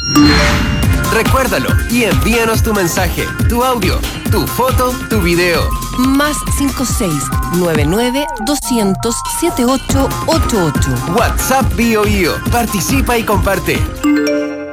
Recuérdalo y envíanos tu mensaje, tu audio, tu foto, tu video. Más 5699-200-7888. WhatsApp BioBio. Participa y comparte.